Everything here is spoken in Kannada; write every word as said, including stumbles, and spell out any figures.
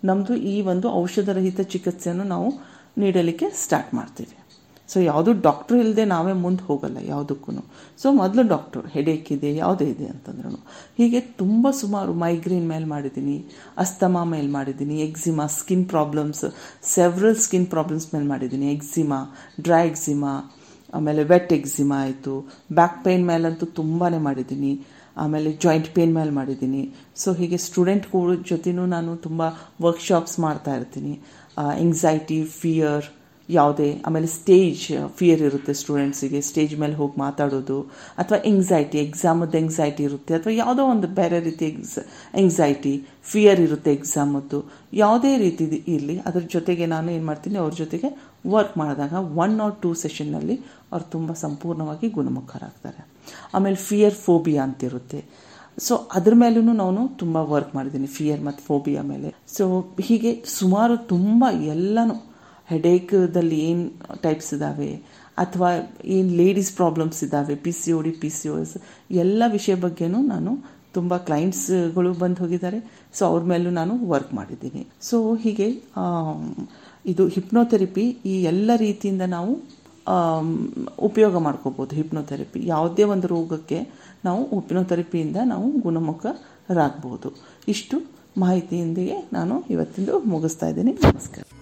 ನಮ್ಮದು ಈ ಒಂದು ಔಷಧರಹಿತ ಚಿಕಿತ್ಸೆಯನ್ನು ನಾವು ನೀಡಲಿಕ್ಕೆ ಸ್ಟಾರ್ಟ್ ಮಾಡ್ತೀವಿ. ಸೊ ಯಾವುದು ಡಾಕ್ಟ್ರು ಇಲ್ಲದೆ ನಾವೇ ಮುಂದೆ ಹೋಗಲ್ಲ ಯಾವುದಕ್ಕೂ. ಸೊ ಮೊದಲು ಡಾಕ್ಟ್ರು ಹೆಡೇಕ್ ಇದೆ ಯಾವುದೇ ಇದೆ ಅಂತಂದ್ರೂ ಹೀಗೆ ತುಂಬ ಸುಮಾರು ಮೈಗ್ರೇನ್ ಮೇಲೆ ಮಾಡಿದ್ದೀನಿ, ಅಸ್ತಮಾ ಮೇಲೆ ಮಾಡಿದ್ದೀನಿ, eczema skin problems several skin problems ಮೇಲೆ ಮಾಡಿದ್ದೀನಿ. ಎಕ್ಸಿಮಾ, ಡ್ರೈ ಎಕ್ಸಿಮಾ, ಆಮೇಲೆ ವೆಟ್ ಎಕ್ಸಿಮಾ ಆಯಿತು. ಬ್ಯಾಕ್ ಪೇಯ್ನ್ ಮೇಲಂತೂ ತುಂಬಾ ಮಾಡಿದ್ದೀನಿ. ಆಮೇಲೆ ಜಾಯಿಂಟ್ ಪೇಯ್ನ್ ಮೇಲೆ ಮಾಡಿದ್ದೀನಿ. ಸೊ ಹೀಗೆ ಸ್ಟೂಡೆಂಟ್ಗಳ ಜೊತೆನೂ ನಾನು ತುಂಬ ವರ್ಕ್ಶಾಪ್ಸ್ ಮಾಡ್ತಾ ಇರ್ತೀನಿ. ಎಂಗ್ಸೈಟಿ, ಫಿಯರ್ ಯಾವುದೇ, ಆಮೇಲೆ ಸ್ಟೇಜ್ ಫಿಯರ್ ಇರುತ್ತೆ ಸ್ಟೂಡೆಂಟ್ಸಿಗೆ, ಸ್ಟೇಜ್ ಮೇಲೆ ಹೋಗಿ ಮಾತಾಡೋದು, ಅಥವಾ ಎಂಗ್ಸೈಟಿ ಎಕ್ಸಾಮದ್ದು ಎಂಗ್ಸೈಟಿ ಇರುತ್ತೆ, ಅಥವಾ ಯಾವುದೋ ಒಂದು ಬೇರೆ ರೀತಿ ಎಕ್ಸ್ ಎಂಗ್ಸೈಟಿ ಫಿಯರ್ ಇರುತ್ತೆ ಎಕ್ಸಾಮದ್ದು, ಯಾವುದೇ ರೀತಿ ಇರಲಿ ಅದ್ರ ಜೊತೆಗೆ ನಾನು ಏನು ಮಾಡ್ತೀನಿ, ಅವ್ರ ಜೊತೆಗೆ ವರ್ಕ್ ಮಾಡಿದಾಗ ಒನ್ ಆರ್ ಟೂ ಸೆಷನ್ನಲ್ಲಿ ಅವ್ರು ತುಂಬ ಸಂಪೂರ್ಣವಾಗಿ ಗುಣಮುಖರಾಗ್ತಾರೆ. ಆಮೇಲೆ ಫಿಯರ್ ಫೋಬಿಯಾ ಅಂತಿರುತ್ತೆ. ಸೊ ಅದ್ರ ಮೇಲೂ ನಾನು ತುಂಬ ವರ್ಕ್ ಮಾಡಿದ್ದೀನಿ, ಫಿಯರ್ ಮತ್ತು ಫೋಬಿಯಾ ಮೇಲೆ. ಸೊ ಹೀಗೆ ಸುಮಾರು ತುಂಬ ಎಲ್ಲನೂ ಹೆಡೇಕ್ದಲ್ಲಿ ಏನು ಟೈಪ್ಸ್ ಇದ್ದಾವೆ, ಅಥವಾ ಏನು ಲೇಡೀಸ್ ಪ್ರಾಬ್ಲಮ್ಸ್ ಇದ್ದಾವೆ, P C O D, P C O S, ಎಲ್ಲ ವಿಷಯ ಬಗ್ಗೆನೂ ನಾನು ತುಂಬ ಕ್ಲೈಂಟ್ಸ್ಗಳು ಬಂದು ಹೋಗಿದ್ದಾರೆ. ಸೊ ಅವ್ರ ಮೇಲೂ ನಾನು ವರ್ಕ್ ಮಾಡಿದ್ದೀನಿ. ಸೊ ಹೀಗೆ ಇದು ಹಿಪ್ನೋಥೆರಪಿ ಈ ಎಲ್ಲ ರೀತಿಯಿಂದ ನಾವು ಉಪಯೋಗ ಮಾಡ್ಕೋಬೋದು. ಹಿಪ್ನೋಥೆರಪಿ ಯಾವುದೇ ಒಂದು ರೋಗಕ್ಕೆ ನಾವು ಹಿಪ್ನೋಥೆರಪಿಯಿಂದ ನಾವು ಗುಣಮುಖರಾಗ್ಬೋದು. ಇಷ್ಟು ಮಾಹಿತಿಯೊಂದಿಗೆ ನಾನು ಇವತ್ತಿಂದು ಮುಗಿಸ್ತಾ ಇದ್ದೀನಿ. ನಮಸ್ಕಾರ.